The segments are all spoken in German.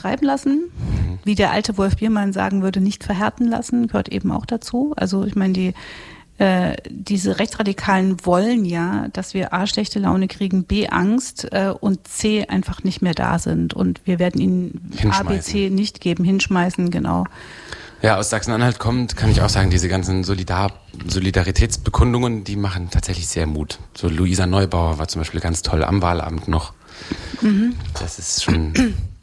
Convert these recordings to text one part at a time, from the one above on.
treiben lassen. Wie der alte Wolf Biermann sagen würde, nicht verhärten lassen, gehört eben auch dazu. Also ich meine, diese Rechtsradikalen wollen ja, dass wir A, schlechte Laune kriegen, B, Angst und C, einfach nicht mehr da sind. Und wir werden ihnen A, B, C nicht geben, hinschmeißen, genau. Ja, aus Sachsen-Anhalt kommt, kann ich auch sagen, diese ganzen Solidaritätsbekundungen, die machen tatsächlich sehr Mut. So Luisa Neubauer war zum Beispiel ganz toll am Wahlabend noch. Das ist schon,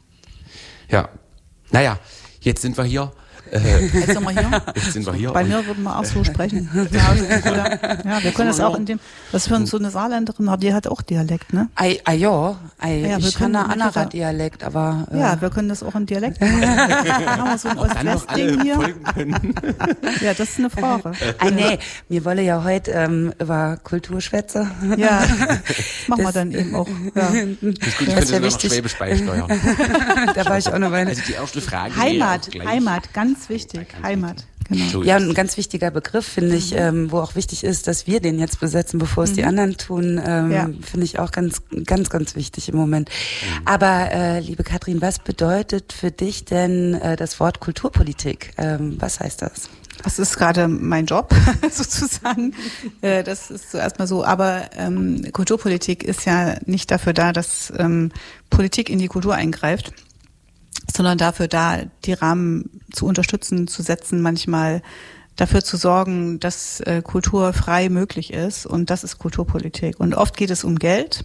ja. Naja, jetzt sind wir hier. Jetzt sind wir hier. Jetzt sind wir hier. Bei mir würden wir auch so sprechen. Ja, wir können das auch in dem, das für uns so eine Saarländerin, die hat auch Dialekt, ne? Ich kann einen anderen Dialekt, aber... Ja, wir können das auch in Dialekt machen. Dann haben wir so ein Ost-West-Ding hier. Ja, das ist eine Frage. Nee, wir wollen ja heute über Kultur schwätzen. Ja, das machen wir dann eben auch. Ja. Das ist gut, ich könnte sogar noch Schwäbisch beisteuern. Da war ich auch noch Also die erste Frage... Heimat, ganz wichtig, Heimat. Genau. Ja, und ein ganz wichtiger Begriff, finde ich, wo auch wichtig ist, dass wir den jetzt besetzen, bevor es die anderen tun, finde ich auch ganz, ganz, ganz wichtig im Moment. Aber, liebe Katrin, was bedeutet für dich denn das Wort Kulturpolitik? Was heißt das? Das ist gerade mein Job, sozusagen. Das ist zuerst mal so. Aber Kulturpolitik ist ja nicht dafür da, dass Politik in die Kultur eingreift, sondern dafür da, die Rahmen zu unterstützen, zu setzen, manchmal dafür zu sorgen, dass Kultur frei möglich ist. Und das ist Kulturpolitik. Und oft geht es um Geld.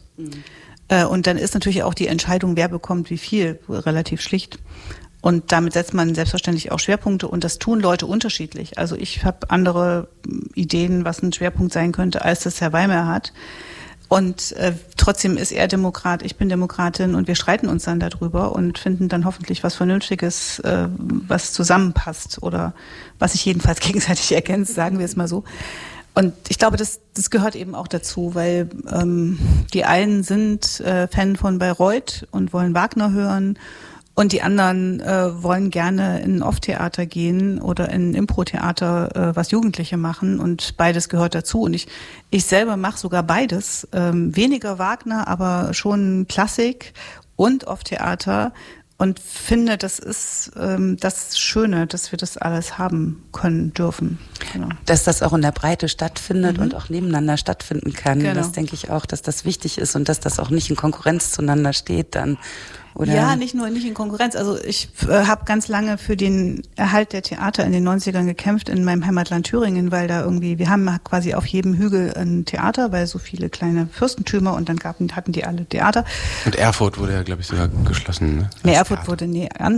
Und dann ist natürlich auch die Entscheidung, wer bekommt wie viel, relativ schlicht. Und damit setzt man selbstverständlich auch Schwerpunkte. Und das tun Leute unterschiedlich. Also ich habe andere Ideen, was ein Schwerpunkt sein könnte, als das Herr Weimer hat. Und trotzdem ist er Demokrat, ich bin Demokratin und wir streiten uns dann darüber und finden dann hoffentlich was Vernünftiges, was zusammenpasst oder was sich jedenfalls gegenseitig ergänzt, sagen wir es mal so. Und ich glaube, das gehört eben auch dazu, weil die einen sind Fan von Bayreuth und wollen Wagner hören und die anderen wollen gerne in ein Off-Theater gehen oder in ein Impro-Theater, was Jugendliche machen. Und beides gehört dazu. Und ich selber mache sogar beides. Weniger Wagner, aber schon Klassik und Off-Theater. Und finde, das ist das Schöne, dass wir das alles haben können, dürfen. Genau. Dass das auch in der Breite stattfindet und auch nebeneinander stattfinden kann. Genau. Das denke ich auch, dass das wichtig ist und dass das auch nicht in Konkurrenz zueinander steht dann. Oder? Ja, nicht in Konkurrenz. Also ich habe ganz lange für den Erhalt der Theater in den 90ern gekämpft in meinem Heimatland Thüringen, weil da irgendwie, wir haben quasi auf jedem Hügel ein Theater, weil so viele kleine Fürstentümer und dann hatten die alle Theater. Und Erfurt wurde ja, glaube ich, sogar geschlossen, ne? Nee, Erfurt wurde,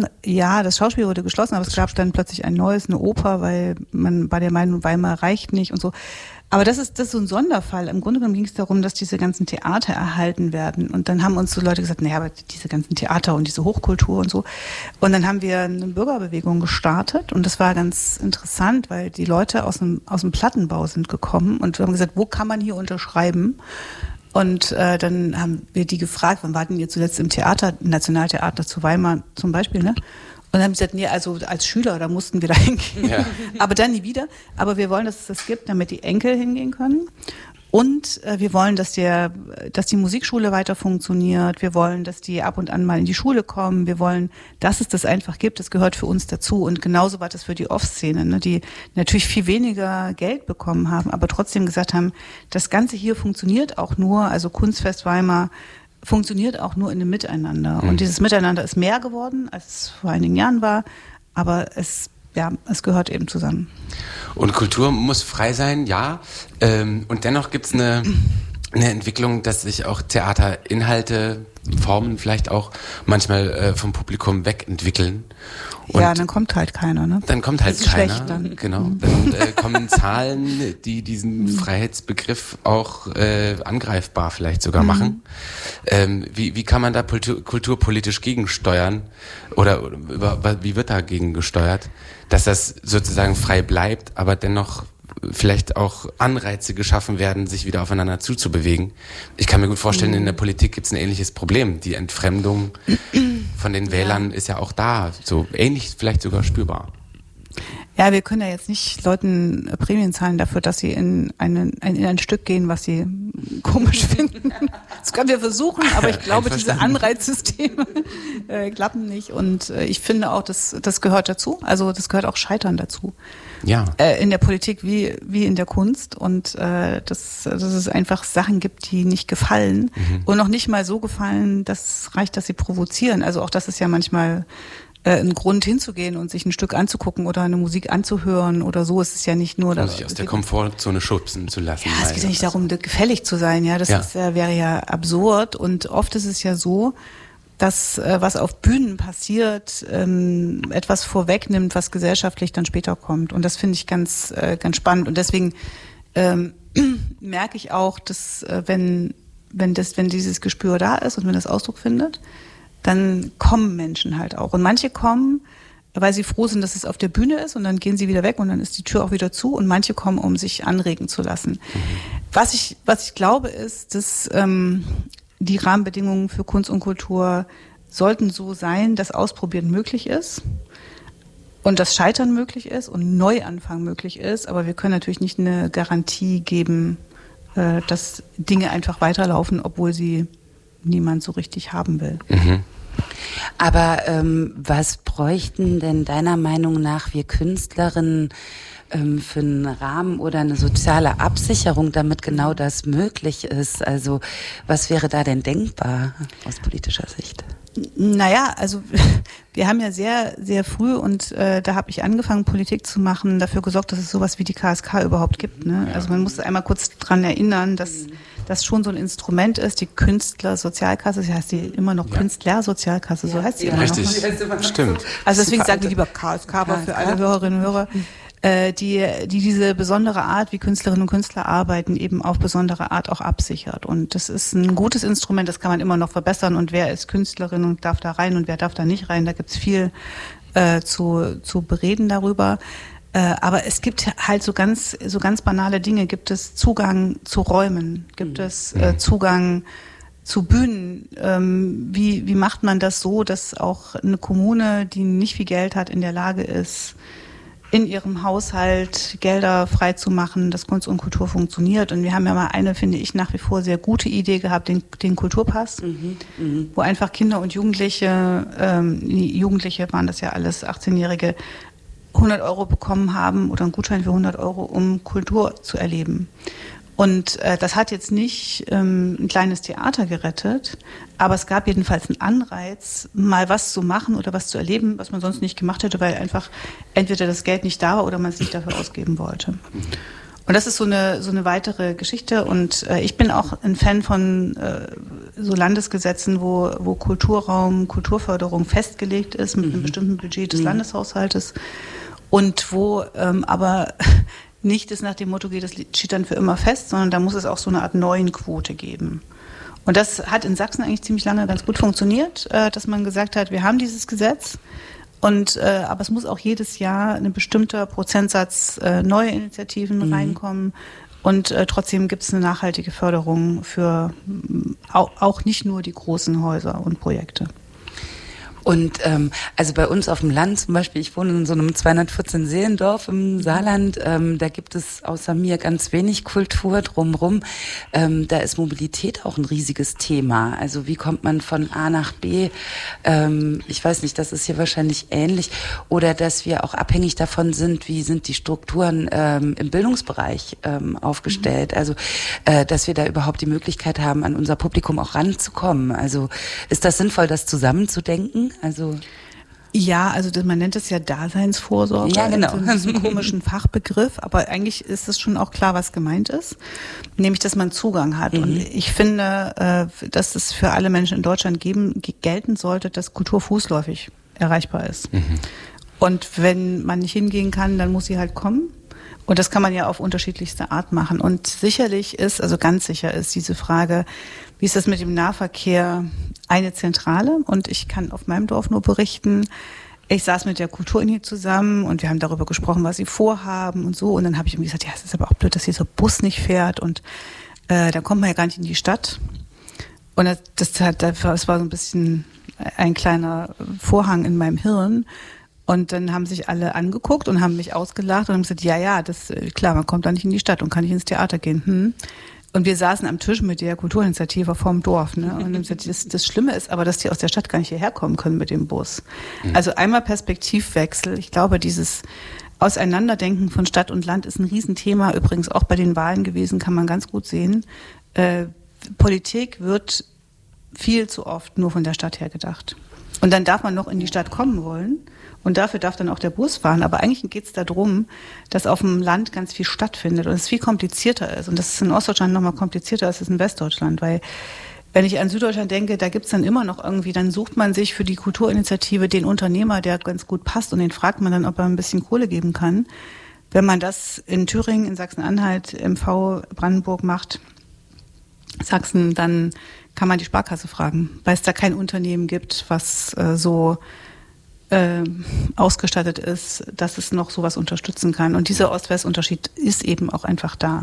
das Schauspiel wurde geschlossen, aber es gab dann plötzlich ein neues, eine Oper, weil man war der Meinung, Weimar reicht nicht und so. Aber das ist so ein Sonderfall. Im Grunde genommen ging es darum, dass diese ganzen Theater erhalten werden. Und dann haben uns so Leute gesagt, naja, aber diese ganzen Theater und diese Hochkultur und so. Und dann haben wir eine Bürgerbewegung gestartet. Und das war ganz interessant, weil die Leute aus dem Plattenbau sind gekommen. Und wir haben gesagt, wo kann man hier unterschreiben? Und dann haben wir die gefragt, wann warten ihr zuletzt im Theater, im Nationaltheater zu Weimar zum Beispiel, ne? Und dann haben sie gesagt, nee, also als Schüler, da mussten wir da hingehen. Ja. Aber dann nie wieder. Aber wir wollen, dass es das gibt, damit die Enkel hingehen können. Und wir wollen, dass die Musikschule weiter funktioniert. Wir wollen, dass die ab und an mal in die Schule kommen. Wir wollen, dass es das einfach gibt. Das gehört für uns dazu. Und genauso war das für die Off-Szene, ne, die natürlich viel weniger Geld bekommen haben, aber trotzdem gesagt haben, das Ganze hier funktioniert auch nur, also Kunstfest Weimar, funktioniert auch nur in einem Miteinander. Und dieses Miteinander ist mehr geworden, als es vor einigen Jahren war, aber es gehört eben zusammen. Und Kultur muss frei sein, ja. Und dennoch gibt es eine Entwicklung, dass sich auch Theaterinhalte, Formen vielleicht auch manchmal vom Publikum wegentwickeln. Und ja, dann kommt halt keiner, ne? Dann kommt halt keiner. Schlecht dann. Genau. Dann kommen Zahlen, die diesen Freiheitsbegriff auch angreifbar vielleicht sogar machen. Wie kann man da kulturpolitisch gegensteuern? Oder wie wird dagegen gesteuert? Dass das sozusagen frei bleibt, aber dennoch vielleicht auch Anreize geschaffen werden, sich wieder aufeinander zuzubewegen. Ich kann mir gut vorstellen, in der Politik gibt es ein ähnliches Problem. Die Entfremdung von den Wählern ist ja auch da, so ähnlich vielleicht sogar spürbar. Ja, wir können ja jetzt nicht Leuten Prämien zahlen dafür, dass sie in ein Stück gehen, was sie komisch finden. Das können wir versuchen, aber ich glaube, diese Anreizsysteme klappen nicht. Und ich finde auch, das gehört dazu. Also das gehört auch Scheitern dazu. Ja. In der Politik wie in der Kunst. Und dass es einfach Sachen gibt, die nicht gefallen. Und noch nicht mal so gefallen, dass reicht, dass sie provozieren. Also auch das ist ja manchmal ein Grund hinzugehen und sich ein Stück anzugucken oder eine Musik anzuhören oder so. Es ist ja nicht nur... Um sich aus der Komfortzone schubsen zu lassen. Ja, es geht ja nicht darum, gefällig zu sein. Ja, das wäre ja absurd. Und oft ist es ja so, dass was auf Bühnen passiert, etwas vorwegnimmt, was gesellschaftlich dann später kommt. Und das finde ich ganz spannend. Und deswegen merke ich auch, dass wenn dieses Gespür da ist und wenn das Ausdruck findet, dann kommen Menschen halt auch. Und manche kommen, weil sie froh sind, dass es auf der Bühne ist und dann gehen sie wieder weg und dann ist die Tür auch wieder zu und manche kommen, um sich anregen zu lassen. Was ich glaube ist, dass die Rahmenbedingungen für Kunst und Kultur sollten so sein, dass Ausprobieren möglich ist und das Scheitern möglich ist und Neuanfang möglich ist, aber wir können natürlich nicht eine Garantie geben, dass Dinge einfach weiterlaufen, obwohl sie niemand so richtig haben will. Aber was bräuchten denn deiner Meinung nach wir Künstlerinnen für einen Rahmen oder eine soziale Absicherung, damit genau das möglich ist? Also was wäre da denn denkbar aus politischer Sicht? Naja, also wir haben ja sehr, sehr früh und da habe ich angefangen, Politik zu machen, dafür gesorgt, dass es sowas wie die KSK überhaupt gibt. Ne? Ja. Also man muss einmal kurz dran erinnern, dass das schon so ein Instrument ist, die Künstlersozialkasse, das heißt die immer noch Künstlersozialkasse, so heißt sie immer noch. Richtig, stimmt. Also deswegen sagen wir lieber KSK, aber für alle Hörerinnen und Hörer, die diese besondere Art, wie Künstlerinnen und Künstler arbeiten, eben auf besondere Art auch absichert. Und das ist ein gutes Instrument, das kann man immer noch verbessern. Und wer ist Künstlerin und darf da rein und wer darf da nicht rein, da gibt's viel zu bereden darüber. Aber es gibt halt so ganz banale Dinge. Gibt es Zugang zu Räumen? Gibt es Zugang zu Bühnen? Wie macht man das so, dass auch eine Kommune, die nicht viel Geld hat, in der Lage ist, in ihrem Haushalt Gelder frei zu machen, dass Kunst und Kultur funktioniert. Und wir haben ja mal eine, finde ich, nach wie vor sehr gute Idee gehabt, den Kulturpass, wo einfach Kinder und Jugendliche waren das ja alles, 18-Jährige, 100 € bekommen haben oder einen Gutschein für 100 €, um Kultur zu erleben. Und das hat jetzt nicht ein kleines Theater gerettet, aber es gab jedenfalls einen Anreiz, mal was zu machen oder was zu erleben, was man sonst nicht gemacht hätte, weil einfach entweder das Geld nicht da war oder man es nicht dafür ausgeben wollte. Und das ist so eine weitere Geschichte. Und ich bin auch ein Fan von so Landesgesetzen, wo Kulturraum, Kulturförderung festgelegt ist mit einem bestimmten Budget des Landeshaushaltes und wo aber nicht es nach dem Motto geht, das steht dann für immer fest, sondern da muss es auch so eine Art neuen Quote geben. Und das hat in Sachsen eigentlich ziemlich lange ganz gut funktioniert, dass man gesagt hat, wir haben dieses Gesetz, aber es muss auch jedes Jahr ein bestimmter Prozentsatz neue Initiativen reinkommen und trotzdem gibt es eine nachhaltige Förderung für auch nicht nur die großen Häuser und Projekte. Und also bei uns auf dem Land zum Beispiel, ich wohne in so einem 214-Seelendorf im Saarland, da gibt es außer mir ganz wenig Kultur drumherum. Da ist Mobilität auch ein riesiges Thema. Also wie kommt man von A nach B? Ich weiß nicht, das ist hier wahrscheinlich ähnlich. Oder dass wir auch abhängig davon sind, wie sind die Strukturen im Bildungsbereich aufgestellt. Also dass wir da überhaupt die Möglichkeit haben, an unser Publikum auch ranzukommen. Also ist das sinnvoll, das zusammenzudenken? Also man nennt es ja Daseinsvorsorge, ja, genau. in diesem komischen Fachbegriff, aber eigentlich ist es schon auch klar, was gemeint ist, nämlich, dass man Zugang hat. Und ich finde, dass es für alle Menschen in Deutschland gelten sollte, dass Kultur fußläufig erreichbar ist. Und wenn man nicht hingehen kann, dann muss sie halt kommen. Und das kann man ja auf unterschiedlichste Art machen. Und sicherlich ist, also ganz sicher ist diese Frage, wie ist das mit dem Nahverkehr, eine Zentrale. Und ich kann auf meinem Dorf nur berichten, ich saß mit der Kulturini zusammen und wir haben darüber gesprochen, was sie vorhaben und so. Und dann habe ich irgendwie gesagt, ja, es ist aber auch blöd, dass hier so ein Bus nicht fährt und da kommt man ja gar nicht in die Stadt. Und das war so ein bisschen ein kleiner Vorhang in meinem Hirn. Und dann haben sich alle angeguckt und haben mich ausgelacht und haben gesagt, ja, das klar, man kommt da nicht in die Stadt und kann nicht ins Theater gehen. Und wir saßen am Tisch mit der Kulturinitiative vorm Dorf. Ne? Und haben gesagt, das Schlimme ist aber, dass die aus der Stadt gar nicht hierher kommen können mit dem Bus. Also einmal Perspektivwechsel. Ich glaube, dieses Auseinanderdenken von Stadt und Land ist ein Riesenthema. Übrigens auch bei den Wahlen gewesen, kann man ganz gut sehen. Politik wird viel zu oft nur von der Stadt her gedacht. Und dann darf man noch in die Stadt kommen wollen. Und dafür darf dann auch der Bus fahren. Aber eigentlich geht es darum, dass auf dem Land ganz viel stattfindet und es viel komplizierter ist. Und das ist in Ostdeutschland noch mal komplizierter als es in Westdeutschland. Weil wenn ich an Süddeutschland denke, da gibt es dann immer noch irgendwie, dann sucht man sich für die Kulturinitiative den Unternehmer, der ganz gut passt. Und den fragt man dann, ob er ein bisschen Kohle geben kann. Wenn man das in Thüringen, in Sachsen-Anhalt, MV, Brandenburg macht, Sachsen, dann kann man die Sparkasse fragen, weil es da kein Unternehmen gibt, was so ausgestattet ist, dass es noch sowas unterstützen kann. Und dieser Ost-West-Unterschied ist eben auch einfach da.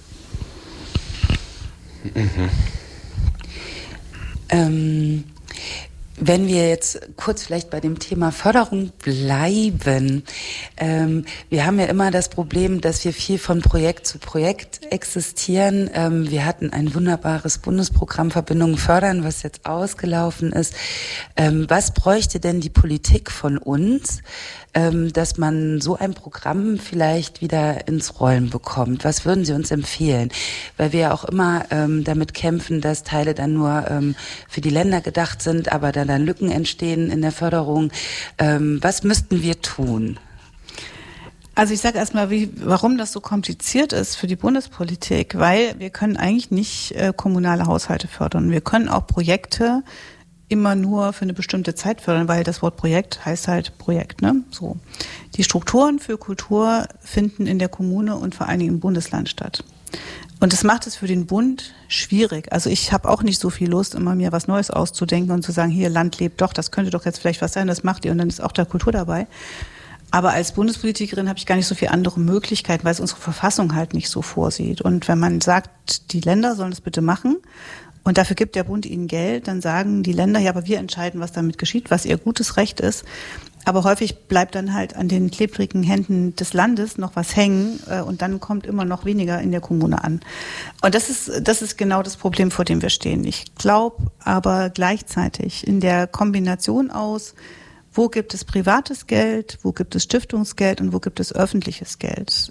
Wenn wir jetzt kurz vielleicht bei dem Thema Förderung bleiben. Wir haben ja immer das Problem, dass wir viel von Projekt zu Projekt existieren. Wir hatten ein wunderbares Bundesprogramm Verbindungen fördern, was jetzt ausgelaufen ist. Was bräuchte denn die Politik von uns, dass man so ein Programm vielleicht wieder ins Rollen bekommt? Was würden Sie uns empfehlen? Weil wir ja auch immer damit kämpfen, dass Teile dann nur für die Länder gedacht sind, aber dann Lücken entstehen in der Förderung. Was müssten wir tun? Also ich sage erstmal, warum das so kompliziert ist für die Bundespolitik, weil wir können eigentlich nicht kommunale Haushalte fördern. Wir können auch Projekte immer nur für eine bestimmte Zeit fördern, weil das Wort Projekt heißt halt Projekt, ne? So. Die Strukturen für Kultur finden in der Kommune und vor allen Dingen im Bundesland statt. Und das macht es für den Bund schwierig. Also ich habe auch nicht so viel Lust, immer mir was Neues auszudenken und zu sagen, hier, Land lebt doch, das könnte doch jetzt vielleicht was sein, das macht ihr und dann ist auch da Kultur dabei. Aber als Bundespolitikerin habe ich gar nicht so viele andere Möglichkeiten, weil es unsere Verfassung halt nicht so vorsieht. Und wenn man sagt, die Länder sollen das bitte machen und dafür gibt der Bund ihnen Geld, dann sagen die Länder, ja, aber wir entscheiden, was damit geschieht, was ihr gutes Recht ist. Aber häufig bleibt dann halt an den klebrigen Händen des Landes noch was hängen und dann kommt immer noch weniger in der Kommune an. Und das ist genau das Problem, vor dem wir stehen. Ich glaube aber gleichzeitig in der Kombination aus, wo gibt es privates Geld, wo gibt es Stiftungsgeld und wo gibt es öffentliches Geld,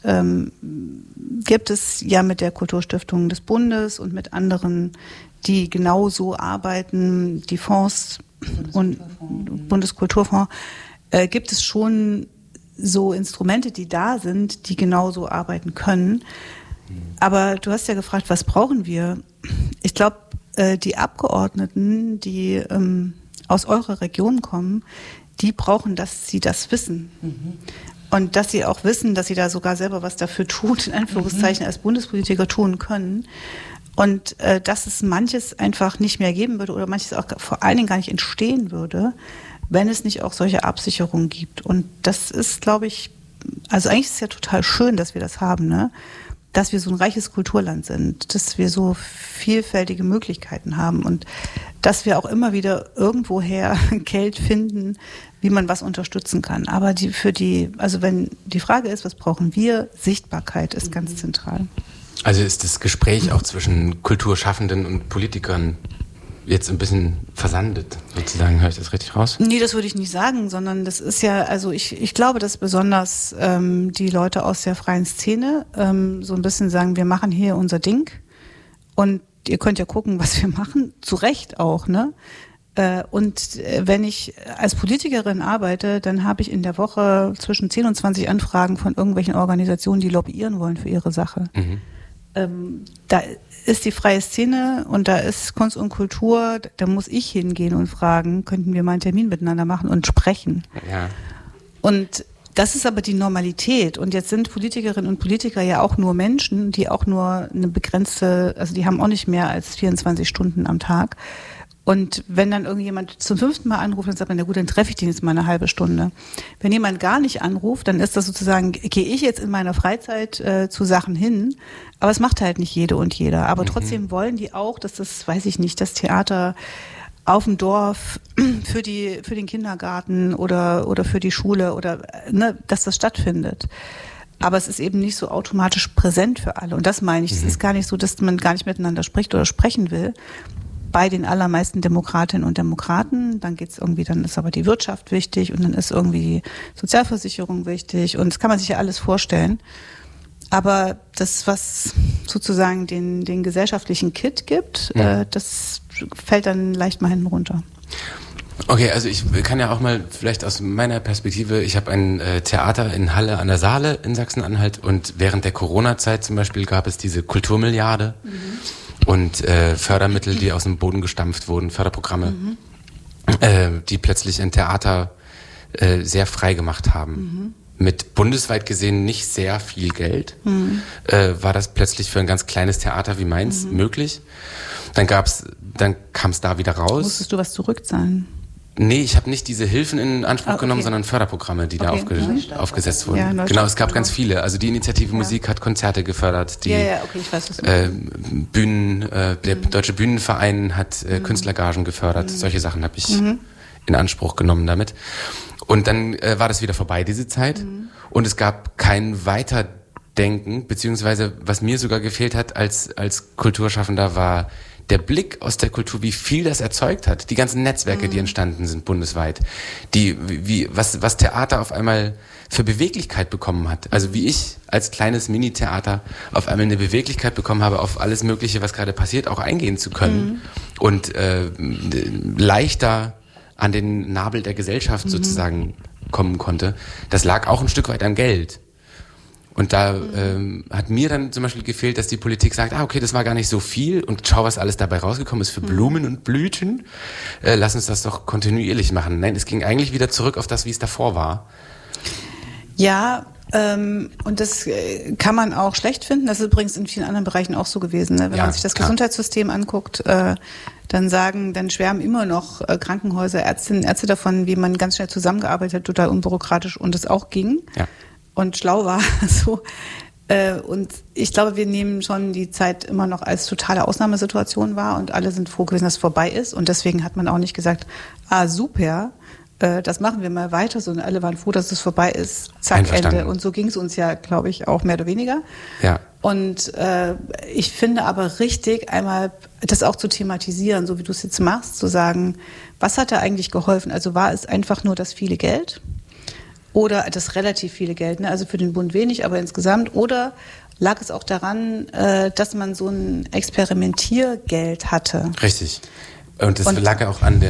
gibt es ja mit der Kulturstiftung des Bundes und mit anderen, die genauso arbeiten, die Fonds und Bundeskulturfonds, gibt es schon so Instrumente, die da sind, die genauso arbeiten können. Aber du hast ja gefragt, was brauchen wir? Ich glaube, die Abgeordneten, die aus eurer Region kommen, die brauchen, dass sie das wissen. Und dass sie auch wissen, dass sie da sogar selber was dafür tun, in Anführungszeichen als Bundespolitiker tun können. Und dass es manches einfach nicht mehr geben würde oder manches auch vor allen Dingen gar nicht entstehen würde, wenn es nicht auch solche Absicherungen gibt. Und das ist, glaube ich, also eigentlich ist es ja total schön, dass wir das haben, ne? Dass wir so ein reiches Kulturland sind, dass wir so vielfältige Möglichkeiten haben und dass wir auch immer wieder irgendwoher Geld finden, wie man was unterstützen kann. Aber also wenn die Frage ist, was brauchen wir, Sichtbarkeit ist ganz zentral. Also ist das Gespräch auch zwischen Kulturschaffenden und Politikern jetzt ein bisschen versandet, sozusagen, höre ich das richtig raus? Nee, das würde ich nicht sagen, sondern das ist ja, also ich glaube, dass besonders die Leute aus der freien Szene so ein bisschen sagen, wir machen hier unser Ding und ihr könnt ja gucken, was wir machen, zu Recht auch, ne? Und wenn ich als Politikerin arbeite, dann habe ich in der Woche zwischen 10 und 20 Anfragen von irgendwelchen Organisationen, die lobbyieren wollen für ihre Sache. Da ist die freie Szene und da ist Kunst und Kultur, da muss ich hingehen und fragen, könnten wir mal einen Termin miteinander machen und sprechen. Ja. Und das ist aber die Normalität. Und jetzt sind Politikerinnen und Politiker ja auch nur Menschen, die auch nur eine begrenzte, also die haben auch nicht mehr als 24 Stunden am Tag. Und wenn dann irgendjemand zum 5. Mal anruft, dann sagt man, na gut, dann treffe ich den jetzt mal eine halbe Stunde. Wenn jemand gar nicht anruft, dann ist das sozusagen, gehe ich jetzt in meiner Freizeit zu Sachen hin, aber es macht halt nicht jede und jeder. Aber trotzdem wollen die auch, dass das, weiß ich nicht, das Theater auf dem Dorf für den Kindergarten oder für die Schule oder dass das stattfindet. Aber es ist eben nicht so automatisch präsent für alle. Und das meine ich. Es ist gar nicht so, dass man gar nicht miteinander spricht oder sprechen will. Bei den allermeisten Demokratinnen und Demokraten, dann ist aber die Wirtschaft wichtig und dann ist irgendwie die Sozialversicherung wichtig und das kann man sich ja alles vorstellen. Aber das, was sozusagen den gesellschaftlichen Kit gibt, das fällt dann leicht mal hinten runter. Okay, also ich kann ja auch mal vielleicht aus meiner Perspektive, ich habe ein Theater in Halle an der Saale in Sachsen-Anhalt und während der Corona-Zeit zum Beispiel gab es diese Kulturmilliarde und Fördermittel, die aus dem Boden gestampft wurden, Förderprogramme, die plötzlich ein Theater sehr frei gemacht haben. Mit bundesweit gesehen nicht sehr viel Geld war das plötzlich für ein ganz kleines Theater wie meins möglich. Dann kam es da wieder raus. Musstest du was zurückzahlen? Nee, ich habe nicht diese Hilfen in Anspruch genommen, sondern Förderprogramme, die da aufgesetzt wurden. Ja, genau, es gab ganz viele. Also die Initiative Musik hat Konzerte gefördert. Die okay, ich weiß, was du meinst. Der Deutsche Bühnenverein hat Künstlergagen gefördert. Solche Sachen habe ich in Anspruch genommen damit. Und dann war das wieder vorbei, diese Zeit. Und es gab kein Weiterdenken, beziehungsweise was mir sogar gefehlt hat als Kulturschaffender war der Blick aus der Kultur, wie viel das erzeugt hat. Die ganzen Netzwerke, die entstanden sind bundesweit. Was Theater auf einmal für Beweglichkeit bekommen hat. Also wie ich als kleines Mini-Theater auf einmal eine Beweglichkeit bekommen habe, auf alles Mögliche, was gerade passiert, auch eingehen zu können. Und leichter an den Nabel der Gesellschaft sozusagen kommen konnte. Das lag auch ein Stück weit an Geld. Und da hat mir dann zum Beispiel gefehlt, dass die Politik sagt, okay, das war gar nicht so viel und schau, was alles dabei rausgekommen ist für Blumen und Blüten. Lass uns das doch kontinuierlich machen. Nein, es ging eigentlich wieder zurück auf das, wie es davor war. Ja, und das kann man auch schlecht finden. Das ist übrigens in vielen anderen Bereichen auch so gewesen. Ne? Wenn man sich das Gesundheitssystem anguckt, dann schwärmen immer noch Krankenhäuser, Ärztinnen, Ärzte davon, wie man ganz schnell zusammengearbeitet hat, total unbürokratisch und es auch ging. Ja. Und schlau war so. Und ich glaube, wir nehmen schon die Zeit immer noch als totale Ausnahmesituation wahr und alle sind froh gewesen, dass es vorbei ist. Und deswegen hat man auch nicht gesagt, super, das machen wir mal weiter, sondern alle waren froh, dass es vorbei ist. Zack, Ende. Und so ging es uns ja, glaube ich, auch mehr oder weniger. Ja. Und ich finde aber richtig, einmal das auch zu thematisieren, so wie du es jetzt machst, zu sagen, was hat da eigentlich geholfen? Also war es einfach nur das viele Geld? Oder das relativ viele Geld, ne? Also für den Bund wenig, aber insgesamt. Oder lag es auch daran, dass man so ein Experimentiergeld hatte? Richtig. Und das lag ja auch an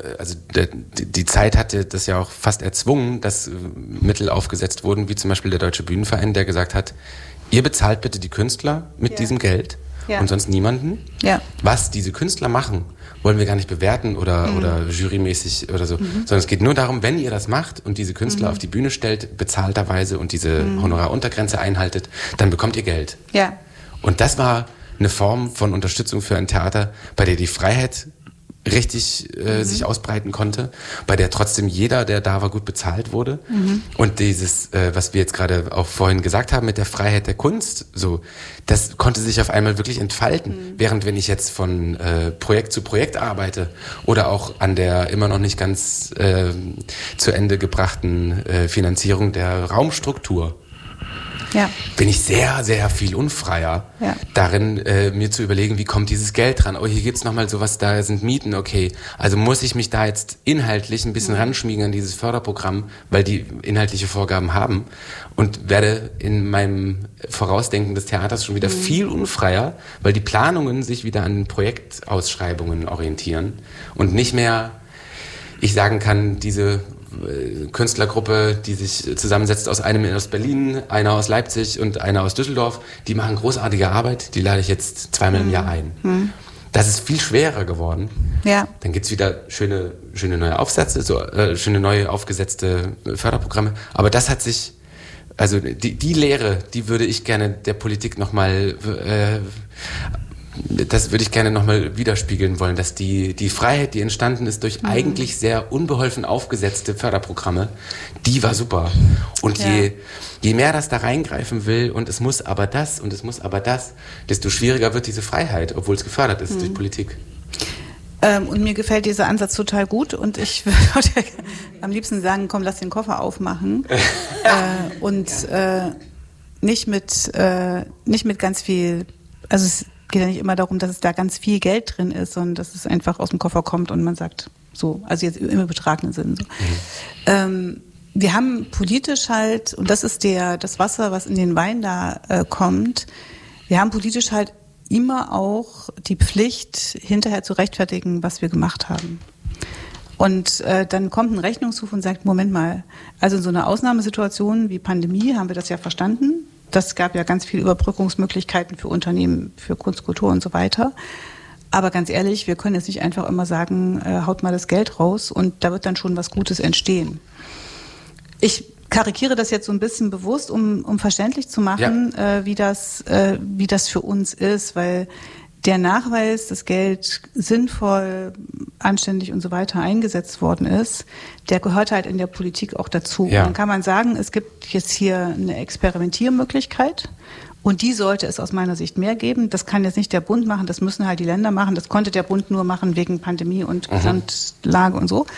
die Zeit hatte das ja auch fast erzwungen, dass Mittel aufgesetzt wurden, wie zum Beispiel der Deutsche Bühnenverein, der gesagt hat, ihr bezahlt bitte die Künstler mit diesem Geld und sonst niemanden. Ja. Was diese Künstler machen, wollen wir gar nicht bewerten oder jurymäßig oder so, sondern es geht nur darum, wenn ihr das macht und diese Künstler auf die Bühne stellt, bezahlterweise und diese Honoraruntergrenze einhaltet, dann bekommt ihr Geld. Ja. Und das war eine Form von Unterstützung für ein Theater, bei der die Freiheit richtig sich ausbreiten konnte, bei der trotzdem jeder, der da war, gut bezahlt wurde. Und dieses, was wir jetzt gerade auch vorhin gesagt haben mit der Freiheit der Kunst, so, das konnte sich auf einmal wirklich entfalten. Während wenn ich jetzt von Projekt zu Projekt arbeite oder auch an der immer noch nicht ganz zu Ende gebrachten Finanzierung der Raumstruktur, bin ich sehr, sehr viel unfreier darin, mir zu überlegen, wie kommt dieses Geld ran? Oh, hier gibt's nochmal sowas, da sind Mieten, okay. Also muss ich mich da jetzt inhaltlich ein bisschen ranschmiegen an dieses Förderprogramm, weil die inhaltliche Vorgaben haben und werde in meinem Vorausdenken des Theaters schon wieder viel unfreier, weil die Planungen sich wieder an Projektausschreibungen orientieren und nicht mehr, ich sagen kann, diese Künstlergruppe, die sich zusammensetzt aus einem aus Berlin, einer aus Leipzig und einer aus Düsseldorf, die machen großartige Arbeit, die lade ich jetzt 2-mal im Jahr ein. Das ist viel schwerer geworden. Ja. Dann gibt's wieder schöne neue Aufsätze, schöne neue aufgesetzte Förderprogramme. Aber das hat sich, also die Lehre, die würde ich gerne der Politik nochmal das würde ich gerne nochmal widerspiegeln wollen, dass die Freiheit, die entstanden ist durch eigentlich sehr unbeholfen aufgesetzte Förderprogramme, die war super. Und je mehr das da reingreifen will und es muss aber das und es muss aber das, desto schwieriger wird diese Freiheit, obwohl es gefördert ist durch Politik. Und mir gefällt dieser Ansatz total gut und ich würde am liebsten sagen, komm, lass den Koffer aufmachen und nicht mit ganz viel, also es geht ja nicht immer darum, dass es da ganz viel Geld drin ist, sondern dass es einfach aus dem Koffer kommt und man sagt so, also jetzt im übertragenen Sinn so. Wir haben politisch halt, und das ist das Wasser, was in den Wein da kommt, wir haben politisch halt immer auch die Pflicht, hinterher zu rechtfertigen, was wir gemacht haben. Und dann kommt ein Rechnungshof und sagt, Moment mal, also in so einer Ausnahmesituation wie Pandemie haben wir das ja verstanden. Das gab ja ganz viele Überbrückungsmöglichkeiten für Unternehmen, für Kunst, Kultur und so weiter. Aber ganz ehrlich, wir können jetzt nicht einfach immer sagen, haut mal das Geld raus und da wird dann schon was Gutes entstehen. Ich karikiere das jetzt so ein bisschen bewusst, um verständlich zu machen, wie das für uns ist, weil der Nachweis, dass Geld sinnvoll, anständig und so weiter eingesetzt worden ist, der gehört halt in der Politik auch dazu. Ja. Dann kann man sagen, es gibt jetzt hier eine Experimentiermöglichkeit und die sollte es aus meiner Sicht mehr geben. Das kann jetzt nicht der Bund machen, das müssen halt die Länder machen. Das konnte der Bund nur machen wegen Pandemie und Gesamtlage und so.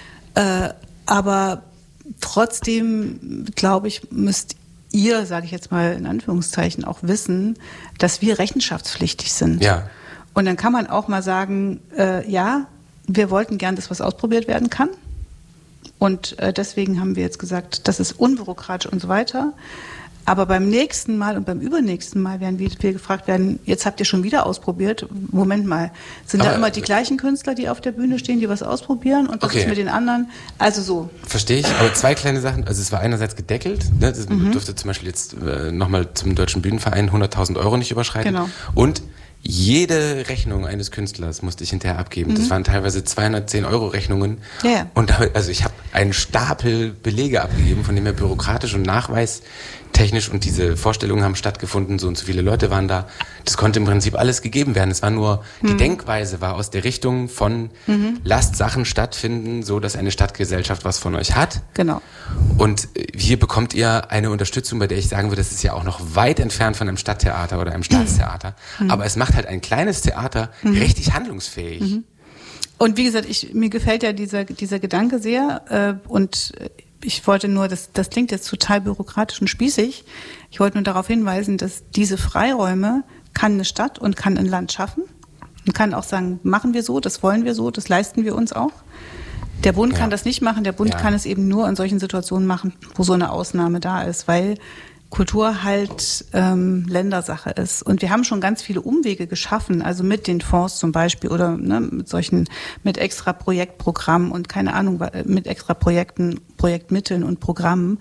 Aber trotzdem, glaube ich, müsst ihr, sage ich jetzt mal in Anführungszeichen, auch wissen, dass wir rechenschaftspflichtig sind. Ja. Und dann kann man auch mal sagen, ja, wir wollten gern, dass was ausprobiert werden kann. Und deswegen haben wir jetzt gesagt, das ist unbürokratisch und so weiter. Aber beim nächsten Mal und beim übernächsten Mal werden wir gefragt werden, jetzt habt ihr schon wieder ausprobiert. Moment mal, sind da immer die gleichen Künstler, die auf der Bühne stehen, die was ausprobieren und was ist mit den anderen? Also so. Verstehe ich, aber zwei kleine Sachen. Also es war einerseits gedeckelt, ne? Das durfte zum Beispiel jetzt nochmal zum Deutschen Bühnenverein 100.000 € nicht überschreiten. Genau. Und jede Rechnung eines Künstlers musste ich hinterher abgeben. Das waren teilweise 210 € Rechnungen. Ja. Und damit, also ich habe einen Stapel Belege abgegeben, von dem her bürokratisch und nachweistechnisch und diese Vorstellungen haben stattgefunden, so und so viele Leute waren da. Das konnte im Prinzip alles gegeben werden. Es war nur, die Denkweise war aus der Richtung von lasst Sachen stattfinden, so dass eine Stadtgesellschaft was von euch hat. Genau. Und hier bekommt ihr eine Unterstützung, bei der ich sagen würde, das ist ja auch noch weit entfernt von einem Stadttheater oder einem Staatstheater. Aber es macht halt ein kleines Theater richtig handlungsfähig. Und wie gesagt, mir gefällt ja dieser Gedanke sehr und ich wollte nur, das klingt jetzt total bürokratisch und spießig, ich wollte nur darauf hinweisen, dass diese Freiräume kann eine Stadt und kann ein Land schaffen und kann auch sagen, machen wir so, das wollen wir so, das leisten wir uns auch. Der Bund kann das nicht machen, der Bund kann es eben nur in solchen Situationen machen, wo so eine Ausnahme da ist, weil Kultur halt Ländersache ist. Und wir haben schon ganz viele Umwege geschaffen, also mit den Fonds zum Beispiel oder mit extra Projektprogrammen und keine Ahnung, mit extra Projekten, Projektmitteln und Programmen.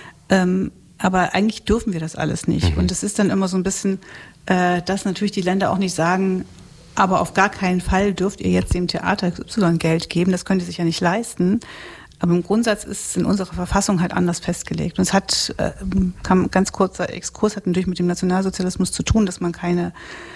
Aber eigentlich dürfen wir das alles nicht. Und es ist dann immer so ein bisschen, dass natürlich die Länder auch nicht sagen, aber auf gar keinen Fall dürft ihr jetzt dem Theater XY Geld geben, das könnt ihr sich ja nicht leisten. Aber im Grundsatz ist es in unserer Verfassung halt anders festgelegt. Und es hat, ganz kurzer Exkurs, hat natürlich mit dem Nationalsozialismus zu tun, dass man keine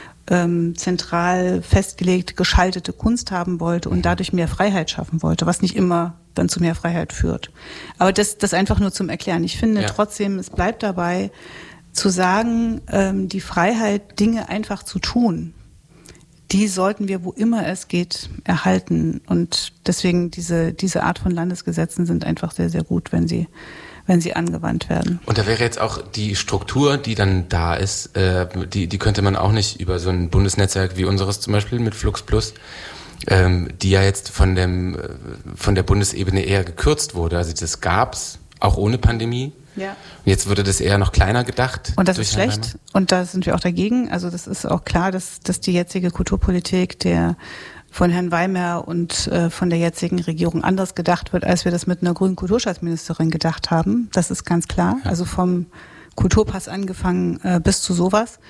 zentral festgelegt, geschaltete Kunst haben wollte und dadurch mehr Freiheit schaffen wollte, was nicht immer dann zu mehr Freiheit führt. Aber das einfach nur zum Erklären. Ich finde trotzdem, es bleibt dabei, zu sagen, die Freiheit, Dinge einfach zu tun, die sollten wir, wo immer es geht, erhalten. Und deswegen diese Art von Landesgesetzen sind einfach sehr, sehr gut, wenn sie angewandt werden. Und da wäre jetzt auch die Struktur, die dann da ist, die könnte man auch nicht über so ein Bundesnetzwerk wie unseres zum Beispiel mit Flux Plus, die ja jetzt von der Bundesebene eher gekürzt wurde. Also das gab's auch ohne Pandemie. Ja. Jetzt wurde das eher noch kleiner gedacht. Und das ist schlecht. Und da sind wir auch dagegen. Also das ist auch klar, dass die jetzige Kulturpolitik von Herrn Weimer und von der jetzigen Regierung anders gedacht wird, als wir das mit einer grünen Kulturstaatsministerin gedacht haben. Das ist ganz klar. Ja. Also vom Kulturpass angefangen bis zu sowas.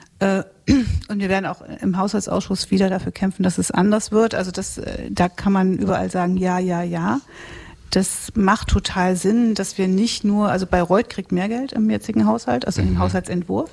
Und wir werden auch im Haushaltsausschuss wieder dafür kämpfen, dass es anders wird. Also da kann man überall sagen, ja, ja, ja. Das macht total Sinn, dass wir nicht nur, also Bayreuth kriegt mehr Geld im jetzigen Haushalt, also im Haushaltsentwurf.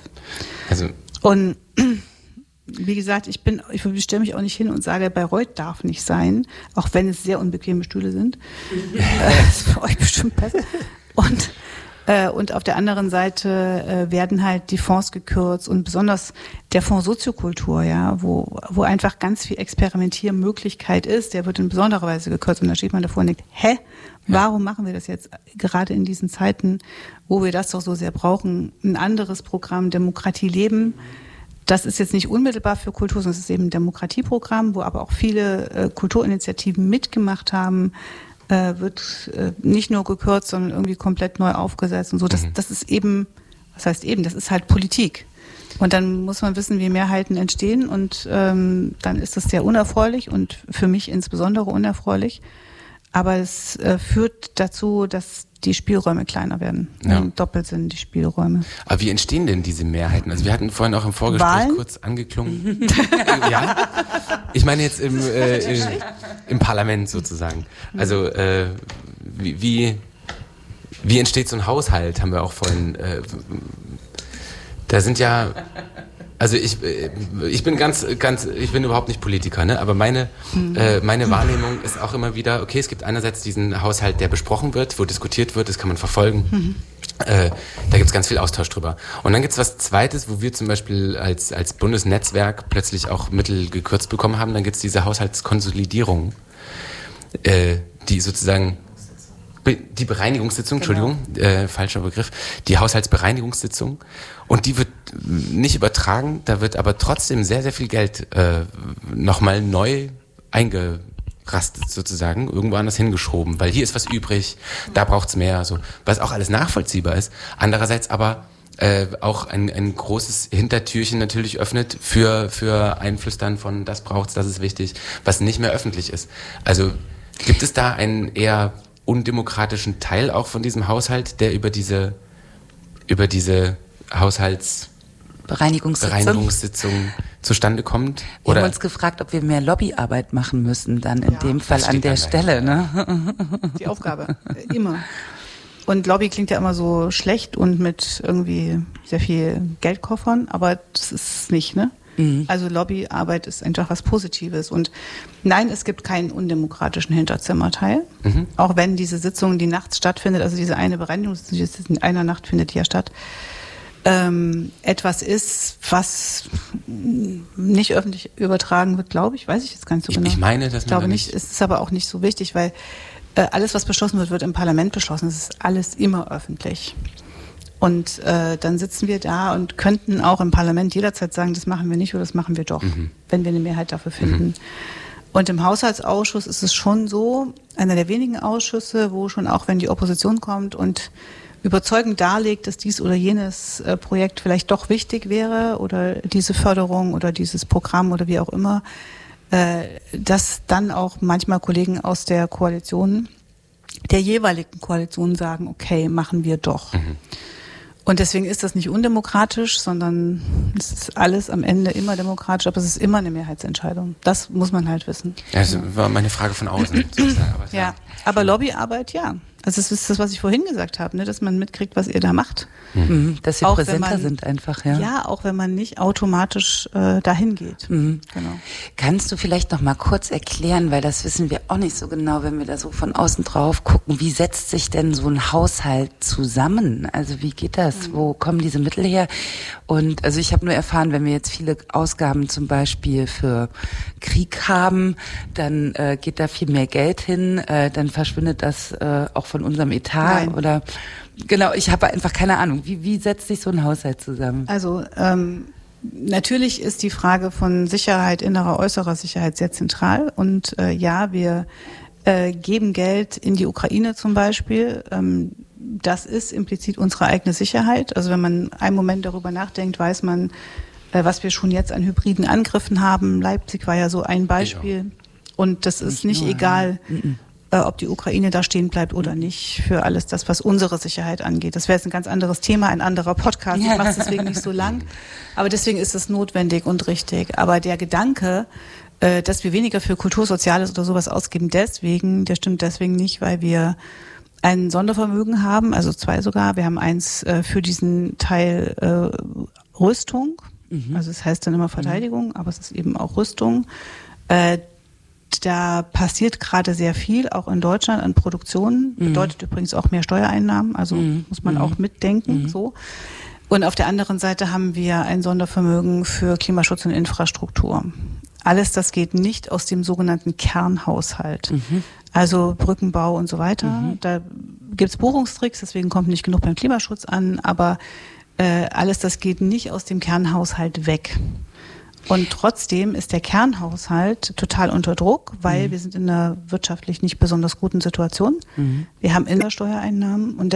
Und wie gesagt, ich stelle mich auch nicht hin und sage, Bayreuth darf nicht sein, auch wenn es sehr unbequeme Stühle sind. Das ist für euch bestimmt besser. Und Und auf der anderen Seite werden halt die Fonds gekürzt und besonders der Fonds Soziokultur, ja, wo einfach ganz viel Experimentiermöglichkeit ist, der wird in besonderer Weise gekürzt. Und da steht man davor und denkt, warum machen wir das jetzt gerade in diesen Zeiten, wo wir das doch so sehr brauchen? Ein anderes Programm, Demokratie leben, das ist jetzt nicht unmittelbar für Kultur, sondern es ist eben ein Demokratieprogramm, wo aber auch viele Kulturinitiativen mitgemacht haben, wird nicht nur gekürzt, sondern irgendwie komplett neu aufgesetzt und so. Das ist eben, was heißt eben, das ist halt Politik. Und dann muss man wissen, wie Mehrheiten entstehen und dann ist das sehr unerfreulich und für mich insbesondere unerfreulich. Aber es führt dazu, dass die Spielräume kleiner werden. Ja. Im Doppelsinn die Spielräume. Aber wie entstehen denn diese Mehrheiten? Also wir hatten vorhin auch im Vorgespräch Wahlen? Kurz angeklungen. Ja? Ich meine jetzt im Parlament sozusagen. Also wie entsteht so ein Haushalt, haben wir auch vorhin. Da sind ja... Also ich bin ich bin überhaupt nicht Politiker, ne? Aber meine Wahrnehmung ist auch immer wieder, okay, es gibt einerseits diesen Haushalt, der besprochen wird, wo diskutiert wird, das kann man verfolgen. Da gibt's ganz viel Austausch drüber. Und dann gibt's was Zweites, wo wir zum Beispiel als Bundesnetzwerk plötzlich auch Mittel gekürzt bekommen haben. Dann gibt's diese Haushaltskonsolidierung, die sozusagen die Bereinigungssitzung, genau. Entschuldigung, falscher Begriff, die Haushaltsbereinigungssitzung. Und die wird nicht übertragen, da wird aber trotzdem sehr, sehr viel Geld nochmal neu eingerastet sozusagen, irgendwo anders hingeschoben, weil hier ist was übrig, da braucht's mehr, so, was auch alles nachvollziehbar ist. Andererseits aber auch ein großes Hintertürchen natürlich öffnet für Einflüstern von das braucht's, das ist wichtig, was nicht mehr öffentlich ist. Also gibt es da einen eher undemokratischen Teil auch von diesem Haushalt, der über diese Haushaltsbereinigungssitzung zustande kommt? Wir haben uns gefragt, ob wir mehr Lobbyarbeit machen müssen, dann in dem Fall an der Stelle. Ne? Die Aufgabe, immer. Und Lobby klingt ja immer so schlecht und mit irgendwie sehr viel Geldkoffern, aber das ist nicht, ne? Also Lobbyarbeit ist einfach was Positives. Und nein, es gibt keinen undemokratischen Hinterzimmerteil. Auch wenn diese Sitzung, die nachts stattfindet, also diese eine Bereinigungssitzung in einer Nacht findet die ja statt, etwas ist, was nicht öffentlich übertragen wird, glaube ich. Weiß ich jetzt gar nicht so genau. Ich meine, dass man glaube nicht. Es ist aber auch nicht so wichtig, weil alles, was beschlossen wird, wird im Parlament beschlossen. Es ist alles immer öffentlich. Und dann sitzen wir da und könnten auch im Parlament jederzeit sagen, das machen wir nicht oder das machen wir doch, wenn wir eine Mehrheit dafür finden. Und im Haushaltsausschuss ist es schon so, einer der wenigen Ausschüsse, wo schon auch, wenn die Opposition kommt und überzeugend darlegt, dass dies oder jenes Projekt vielleicht doch wichtig wäre oder diese Förderung oder dieses Programm oder wie auch immer, dass dann auch manchmal Kollegen aus der Koalition, der jeweiligen Koalition sagen, okay, machen wir doch. Und deswegen ist das nicht undemokratisch, sondern es ist alles am Ende immer demokratisch, aber es ist immer eine Mehrheitsentscheidung. Das muss man halt wissen. Ja, das war meine Frage von außen sozusagen. Ja, aber Lobbyarbeit, ja. Also es ist das, was ich vorhin gesagt habe, ne, dass man mitkriegt, was ihr da macht. Dass wir auch präsenter sind einfach, ja. Ja, auch wenn man nicht automatisch dahin geht. Genau. Kannst du vielleicht noch mal kurz erklären, weil das wissen wir auch nicht so genau, wenn wir da so von außen drauf gucken, wie setzt sich denn so ein Haushalt zusammen? Also wie geht das? Wo kommen diese Mittel her? Und also ich habe nur erfahren, wenn wir jetzt viele Ausgaben zum Beispiel für Krieg haben, dann geht da viel mehr Geld hin, dann verschwindet das auch von unserem Etat. Nein. Oder genau, ich habe einfach keine Ahnung. Wie setzt sich so ein Haushalt zusammen? Also natürlich ist die Frage von Sicherheit, innerer, äußerer Sicherheit sehr zentral. Und ja, wir geben Geld in die Ukraine zum Beispiel. Das ist implizit unsere eigene Sicherheit. Also wenn man einen Moment darüber nachdenkt, weiß man, was wir schon jetzt an hybriden Angriffen haben. Leipzig war ja so ein Beispiel. Ja. Und das ist nicht egal, ob die Ukraine da stehen bleibt oder nicht, für alles das, was unsere Sicherheit angeht. Das wäre jetzt ein ganz anderes Thema, ein anderer Podcast. Ich mache es deswegen nicht so lang. Aber deswegen ist es notwendig und richtig. Aber der Gedanke, dass wir weniger für Kultur, Soziales oder sowas ausgeben, der stimmt deswegen nicht, weil wir ein Sondervermögen haben, also 2 sogar. Wir haben eins für diesen Teil Rüstung. Also es heißt dann immer Verteidigung, aber es ist eben auch Rüstung. da passiert gerade sehr viel, auch in Deutschland an Produktion. Bedeutet übrigens auch mehr Steuereinnahmen, also muss man auch mitdenken, so. Und auf der anderen Seite haben wir ein Sondervermögen für Klimaschutz und Infrastruktur. Alles das geht nicht aus dem sogenannten Kernhaushalt. Also Brückenbau und so weiter. Da gibt's Buchungstricks, deswegen kommt nicht genug beim Klimaschutz an, aber alles das geht nicht aus dem Kernhaushalt weg. Und trotzdem ist der Kernhaushalt total unter Druck, weil wir sind in einer wirtschaftlich nicht besonders guten Situation. Wir haben Steuereinnahmen und